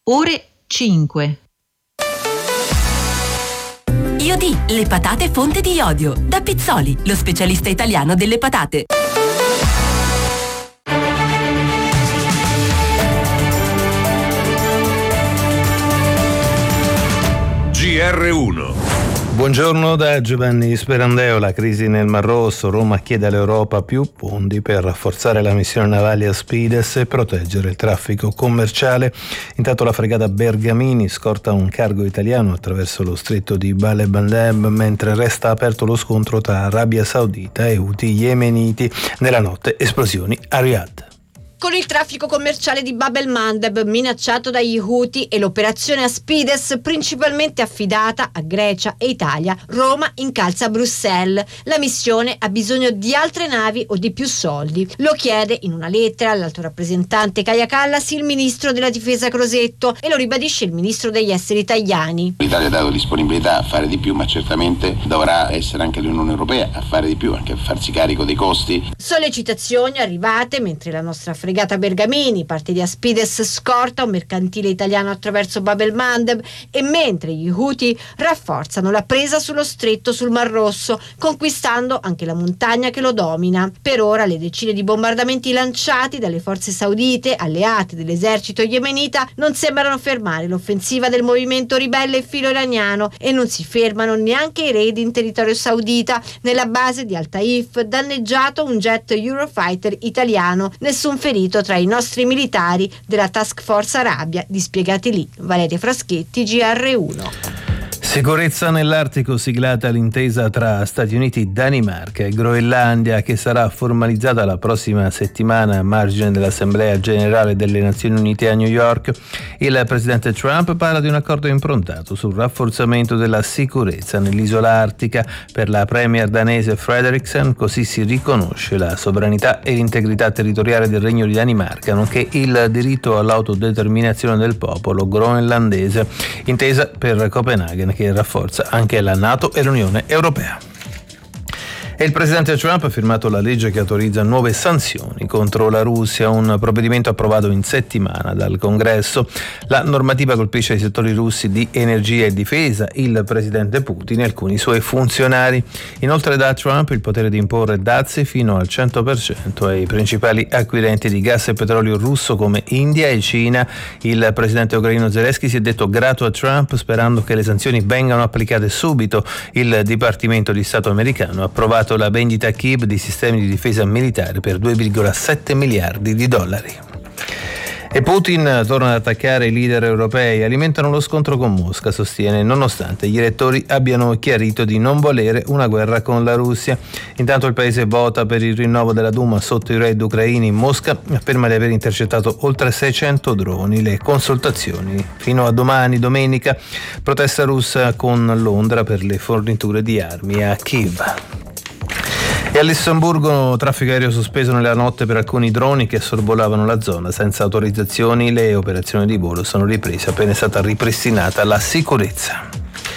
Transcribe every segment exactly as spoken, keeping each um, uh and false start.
ore cinque. Iodi, le patate fonte di iodio. Da Pizzoli, lo specialista italiano delle patate. G R uno. Buongiorno da Giovanni Sperandeo. La crisi nel Mar Rosso. Roma chiede all'Europa più fondi per rafforzare la missione navale Aspides e proteggere il traffico commerciale. Intanto la fregata Bergamini scorta un cargo italiano attraverso lo stretto di Bab el-Mandeb, mentre resta aperto lo scontro tra Arabia Saudita e Houthi yemeniti. Nella notte esplosioni a Riyadh. Con il traffico commerciale di Bab el-Mandeb minacciato dagli Houthi e l'operazione Aspides principalmente affidata a Grecia e Italia, Roma incalza Bruxelles. La missione ha bisogno di altre navi o di più soldi. Lo chiede in una lettera all'alto rappresentante Kaja Kallas il ministro della difesa Crosetto, e lo ribadisce il ministro degli esteri Tajani. L'Italia ha dato disponibilità a fare di più, ma certamente dovrà essere anche l'Unione Europea a fare di più, anche a farsi carico dei costi. Sollecitazioni arrivate mentre la nostra fregata Bergamini parte di Aspides scorta un mercantile italiano attraverso Bab el-Mandeb, e mentre gli Houthi rafforzano la presa sullo stretto sul Mar Rosso, conquistando anche la montagna che lo domina. Per ora le decine di bombardamenti lanciati dalle forze saudite alleate dell'esercito yemenita non sembrano fermare l'offensiva del movimento ribelle filo-iraniano, e non si fermano neanche i raid in territorio saudita. Nella base di Al-Taif danneggiato un jet Eurofighter italiano, nessun ferito tra i nostri militari della Task Force Arabia dispiegati lì. Valeria Fraschetti, G R uno. Sicurezza nell'Artico, siglata l'intesa tra Stati Uniti, Danimarca e Groenlandia, che sarà formalizzata la prossima settimana a margine dell'Assemblea Generale delle Nazioni Unite a New York. Il presidente Trump parla di un accordo improntato sul rafforzamento della sicurezza nell'isola artica. Per la premier danese Frederiksen così si riconosce la sovranità e l'integrità territoriale del Regno di Danimarca, nonché il diritto all'autodeterminazione del popolo groenlandese. Intesa per Copenaghen che rafforza anche la NATO e l'Unione Europea. E il presidente Trump ha firmato la legge che autorizza nuove sanzioni contro la Russia, un provvedimento approvato in settimana dal Congresso. La normativa colpisce i settori russi di energia e difesa, il presidente Putin e alcuni suoi funzionari. Inoltre dà a Trump il potere di imporre dazi fino al cento per cento ai principali acquirenti di gas e petrolio russo come India e Cina. Il presidente ucraino Zelensky si è detto grato a Trump, sperando che le sanzioni vengano applicate subito. Il Dipartimento di Stato americano ha approvato la vendita a Kiev di sistemi di difesa militare per due virgola sette miliardi di dollari. E Putin torna ad attaccare i leader europei, alimentano lo scontro con Mosca, sostiene, nonostante gli elettori abbiano chiarito di non volere una guerra con la Russia. Intanto il paese vota per il rinnovo della Duma sotto i raid ucraini. Mosca afferma di aver intercettato oltre seicento droni. Le consultazioni fino a domani, domenica. Protesta russa con Londra per le forniture di armi a Kiev. E a Lussemburgo traffico aereo sospeso nella notte per alcuni droni che sorvolavano la zona senza autorizzazioni. Le operazioni di volo sono riprese appena è stata ripristinata la sicurezza.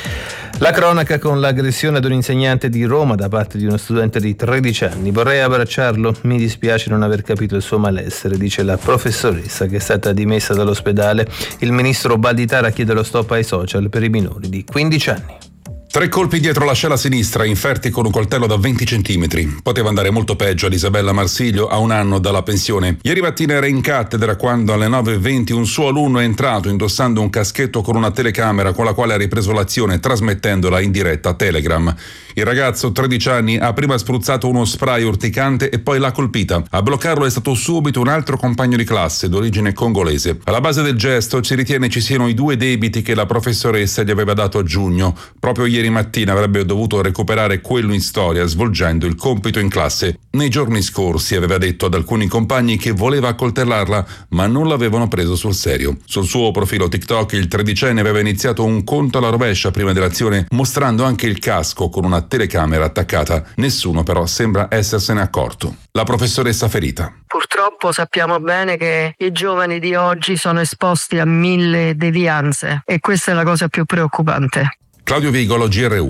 La cronaca con l'aggressione ad un insegnante di Roma da parte di uno studente di tredici anni. Vorrei abbracciarlo, mi dispiace non aver capito il suo malessere, dice la professoressa che è stata dimessa dall'ospedale. Il ministro Valditara chiede lo stop ai social per i minori di quindici anni. Tre colpi dietro l'ascella sinistra, inferti con un coltello da venti centimetri. Poteva andare molto peggio ad Isabella Marsiglio, a un anno dalla pensione. Ieri mattina era in cattedra quando alle nove e venti un suo alunno è entrato indossando un caschetto con una telecamera con la quale ha ripreso l'azione trasmettendola in diretta a Telegram. Il ragazzo, tredici anni, ha prima spruzzato uno spray urticante e poi l'ha colpita. A bloccarlo è stato subito un altro compagno di classe d'origine congolese. Alla base del gesto si ritiene ci siano i due debiti che la professoressa gli aveva dato a giugno. Proprio ieri mattina avrebbe dovuto recuperare quello in storia svolgendo il compito in classe. Nei giorni scorsi aveva detto ad alcuni compagni che voleva accoltellarla, ma non l'avevano preso sul serio. Sul suo profilo TikTok il tredicenne aveva iniziato un conto alla rovescia prima dell'azione, mostrando anche il casco con una telecamera attaccata. Nessuno però sembra essersene accorto. La professoressa ferita. Purtroppo sappiamo bene che i giovani di oggi sono esposti a mille devianze e questa è la cosa più preoccupante. Claudio Vigolo, G R uno.